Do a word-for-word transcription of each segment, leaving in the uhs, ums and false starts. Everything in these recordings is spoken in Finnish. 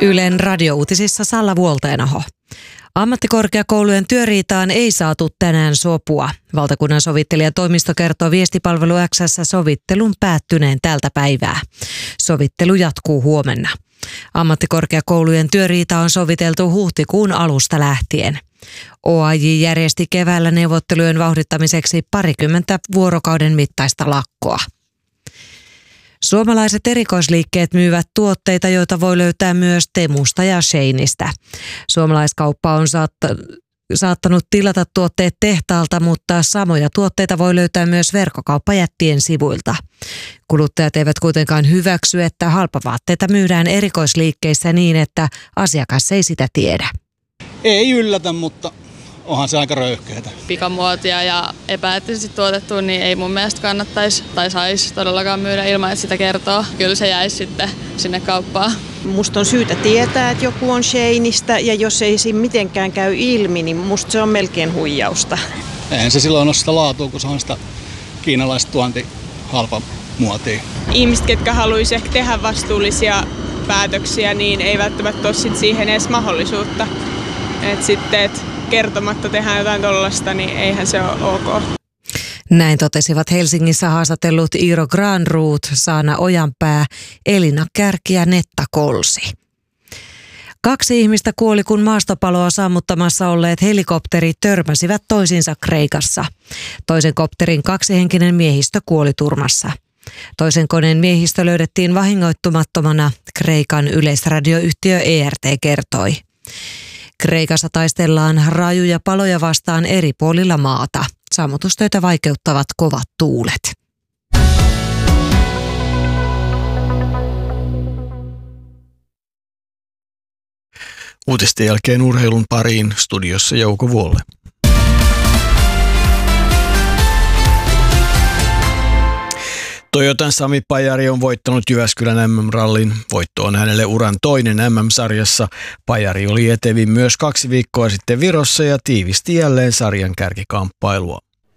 Ylen radiouutisissa Salla Vuolteenaho. Ammattikorkeakoulujen työriitaan ei saatu tänään sopua. Valtakunnan sovittelijatoimisto kertoo Viestipalvelu X:ssä sovittelun päättyneen tältä päivää. Sovittelu jatkuu huomenna. Ammattikorkeakoulujen työriita on soviteltu huhtikuun alusta lähtien. O A J järjesti keväällä neuvottelujen vauhdittamiseksi parikymmentä vuorokauden mittaista lakkoa. Suomalaiset erikoisliikkeet myyvät tuotteita, joita voi löytää myös Temusta ja Sheinistä. Suomalaiskauppa on saatta, saattanut tilata tuotteet tehtaalta, mutta samoja tuotteita voi löytää myös verkkokauppajättien sivuilta. Kuluttajat eivät kuitenkaan hyväksy, että halpavaatteita myydään erikoisliikkeissä niin, että asiakas ei sitä tiedä. Ei yllätä, mutta onhan se aika röyhkeätä. Pikamuotia ja epäeettisesti tuotettua, niin ei mun mielestä kannattaisi tai saisi todellakaan myydä ilman, että sitä kertoo. Kyllä se jäisi sitten sinne kauppaan. Musta on syytä tietää, että joku on Sheinistä, ja jos ei siinä mitenkään käy ilmi, niin musta se on melkein huijausta. Eihän se silloin ole sitä laatua, kun se on sitä kiinalaista tuonti halpa muotia. Ihmiset, ketkä haluaisi ehkä tehdä vastuullisia päätöksiä, niin ei välttämättä ole sit siihen edes mahdollisuutta. Et sitten, et kertomatta tehdään jotain tollasta, niin eihän se ole ok. Näin totesivat Helsingissä haastatellut Iiro Granroth, Saana Ojanpää, Elina Kärki ja Netta Kolsi. Kaksi ihmistä kuoli, kun maastopaloa sammuttamassa olleet helikopterit törmäsivät toisiinsa Kreikassa. Toisen kopterin kaksihenkinen miehistö kuoli turmassa. Toisen koneen miehistö löydettiin vahingoittumattomana, Kreikan yleisradioyhtiö E R T kertoi. Kreikassa taistellaan rajuja paloja vastaan eri puolilla maata. Sammutustöitä vaikeuttavat kovat tuulet. Uutisten jälkeen urheilun pariin, studiossa Jouko Vuolle. Toyotan Sami Pajari on voittanut Jyväskylän M M-rallin. Voitto on hänelle uran toinen M M-sarjassa. Pajari oli etevin myös kaksi viikkoa sitten Virossa ja tiivisti jälleen sarjan kärkikamppailua.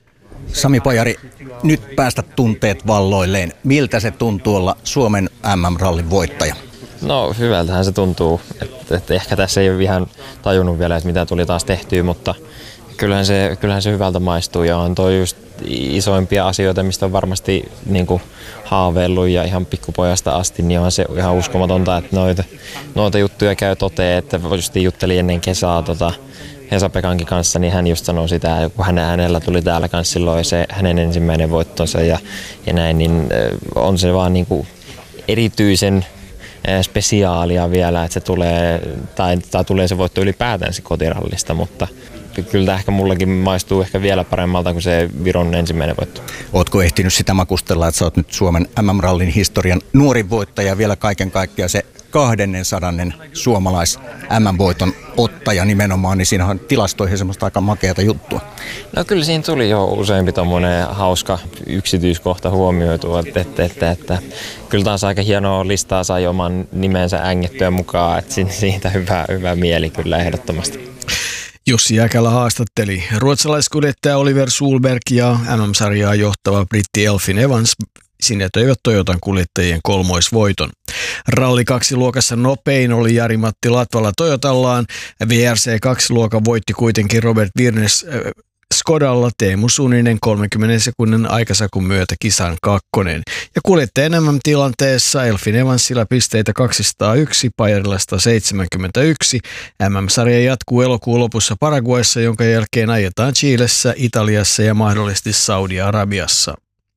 Sami Pajari, nyt päästä tunteet valloilleen. Miltä se tuntuu olla Suomen M M-rallin voittaja? No hyvältähän se tuntuu. Et, et ehkä tässä ei ole ihan tajunnut vielä, että mitä tuli taas tehtyä, mutta kyllähän se, kyllähän se hyvältä maistuu ja on toi just isoimpia asioita, mistä on varmasti niin kuin haaveillut ja ihan pikkupojasta asti, niin on se ihan uskomatonta, että noita, noita juttuja käy toteen, että just juttelin ennen kesää tota, Hesa-Pekankin kanssa, niin hän just sanoi sitä, kun hänen äänellä tuli täällä kanssa silloin se hänen ensimmäinen voittonsa ja, ja näin, niin on se vaan niin kuin erityisen spesiaalia vielä, että se tulee, tai, tai tulee se voitto ylipäätään se kotirallista, mutta kyllä ehkä mullakin maistuu ehkä vielä paremmalta kuin se Viron ensimmäinen voitto. Ootko ehtinyt sitä makustella, että sä oot nyt Suomen M M-rallin historian nuorin voittaja, vielä kaiken kaikkiaan se kahdennen sadannen suomalais M M-voiton ottaja nimenomaan, niin siinä on tilastoihin semmoista aika makeata juttua. No kyllä siinä tuli jo useampi tommoinen hauska yksityiskohta huomioitua, että, että, että, että kyllä taas aika hienoa listaa sai oman nimensä ängettyä mukaan, että siitä hyvä, hyvä mieli kyllä ehdottomasti. Jussi Jäkälä haastatteli ruotsalaiskuljettaja Oliver Solberg ja M M-sarjaa johtava britti Elfyn Evans sinetöivät Toyotan kuljettajien kolmoisvoiton. Ralli kaksi luokassa nopein oli Jari-Matti Latvala Toyotallaan. V R C kaksi luokan voitti kuitenkin Robert Virnes äh, Skodalla Teemu Suninen kolmenkymmenen sekunnin aikasakun myötä kisan kakkonen. Ja kuljettajan M M-tilanteessa Elfyn Evansilla pisteitä kaksisataayksi, Pajarilla sata seitsemänkymmentäyksi. M M-sarja jatkuu elokuun lopussa Paraguayssa, jonka jälkeen ajetaan Chilessä, Italiassa ja mahdollisesti Saudi-Arabiassa.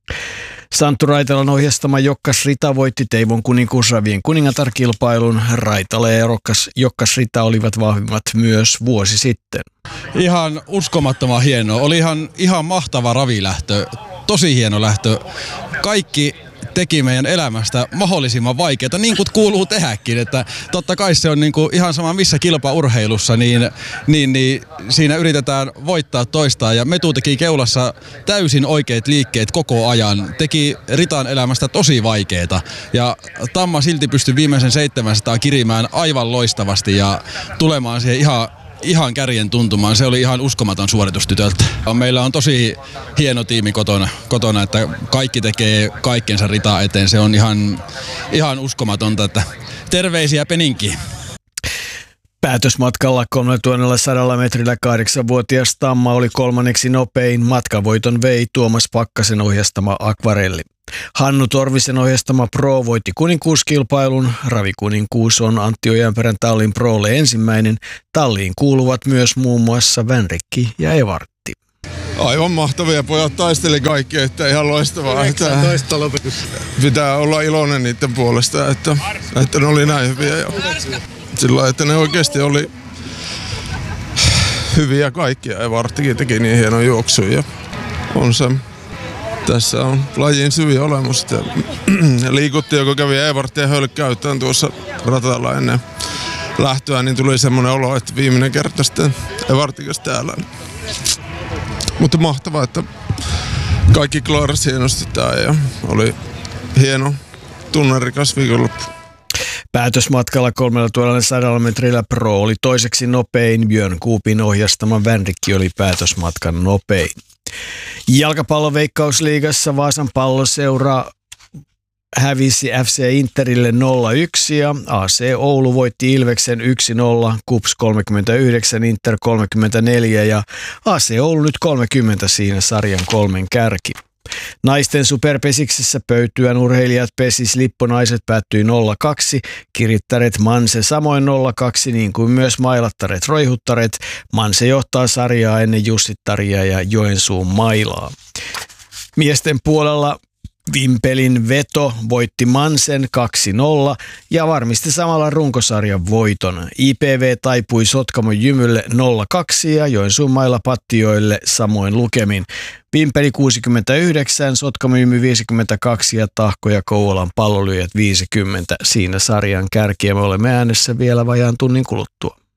Santtu Raitalan ohjastama Jokkas Rita voitti Teivon kuninkuusravien kuningatar-kilpailun. Raitala ja Jokkas Rita olivat vahvimmat myös vuosi sitten. Ihan uskomattoman hienoa. Oli ihan, ihan mahtava ravilähtö. Tosi hieno lähtö. Kaikki teki meidän elämästä mahdollisimman vaikeaa, niin kuin kuuluu tehdäkin. Että totta kai se on niin kuin ihan sama missä kilpaurheilussa, niin, niin, niin siinä yritetään voittaa toistaan. Ja Metu teki keulassa täysin oikeat liikkeet koko ajan. Teki Ritan elämästä tosi vaikeaa. Ja Tamma silti pystyi viimeisen seitsemänsataa kirimään aivan loistavasti ja tulemaan siihen ihan ihan kärjen tuntumaan. Se oli ihan uskomaton suoritus tytöltä. Meillä on tosi hieno tiimi kotona, kotona että kaikki tekee kaikkensa Ritaa eteen. Se on ihan, ihan uskomatonta, että terveisiä Peninkiin. Päätösmatkalla kolmetuhatta metrillä kahdeksanvuotias Tamma oli kolmanneksi nopein. Matkavoiton vei Tuomas Pakkasen ohjastama Akvarelli. Hannu Torvisen ohjastama Pro voitti kuninkuuskilpailun. Ravikuninkuus on Antti Ojanperän tallin Prolle ensimmäinen. Talliin kuuluvat myös muun muassa Vänrikki ja Evartti. Aivan mahtavia, pojat taisteli kaikki, että ihan loistavaa. yhdeksäntoista lopetus. Pitää olla iloinen niiden puolesta, että, että ne oli näin hyviä. Ja sillä että ne oikeasti oli hyviä kaikkia ja Varttikin teki niin hienon juoksun. Ja on se, tässä on lajin syvi olemus. Ja liikuttiin, kun kävi Evartti ja hölkkäyttään tuossa ratalla ennen lähtöä, niin tuli semmoinen olo, että viimeinen kerta sitten Evartikas täällä. Mutta mahtavaa, että kaikki klaarasi hienosti tää ja oli hieno tunnerikas viikonloppu. Päätösmatkalla kolmetuhatta metrillä Pro oli toiseksi nopein. Björn Kuupin ohjastama Vänrikki oli päätösmatkan nopein. Jalkapalloveikkausliigassa Vaasan Palloseura hävisi F C Interille nolla yksi ja A C Oulu voitti Ilveksen yksi nolla, KuPS kolmekymmentäyhdeksän, Inter kolmekymmentäneljä ja A C Oulu nyt kolmekymmentä siinä sarjan kolmen kärki. Naisten superpesiksessä Pöytyän urheilijat pesis Lipponaiset päättyi nolla kaksi, Kirittäret Manse samoin nolla kaksi niin kuin myös Mailattaret Roihuttaret. Manse johtaa sarjaa ennen Jussittaria ja Joensuun Mailaa. Miesten puolella Vimpelin Veto voitti Mansen kaksi nolla ja varmisti samalla runkosarjan voiton. I P V taipui Sotkamon Jymylle nolla kaksi ja Joensuun Maila Pattioille samoin lukemin. Vimpeli kuusikymmentäyhdeksän, Sotkamon Jymy viisikymmentäkaksi ja Tahko ja Kouvolan Pallolyöjät viisikymmentä. Siinä sarjan kärkiä me olemme äänessä vielä vajaan tunnin kuluttua.